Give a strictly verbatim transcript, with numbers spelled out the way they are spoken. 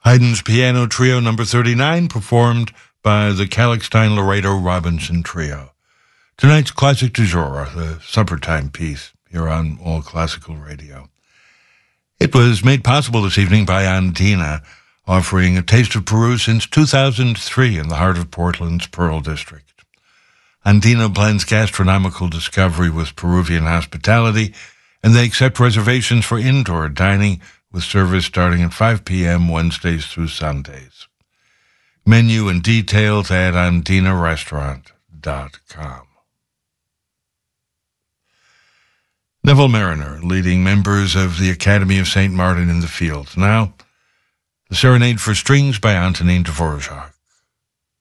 Haydn's Piano Trio number thirty-nine, performed by the Kalkstein-Laredo Robinson Trio. Tonight's classic du jour, the suppertime piece, here on All Classical Radio. It was made possible this evening by Andina, offering a taste of Peru since two thousand three in the heart of Portland's Pearl District. Andina blends gastronomical discovery with Peruvian hospitality, and they accept reservations for indoor dining with service starting at five p.m. Wednesdays through Sundays. Menu and details at andina restaurant dot com. Neville Mariner, leading members of the Academy of Saint Martin in the Fields. Now, the Serenade for Strings by Antonin Dvorak.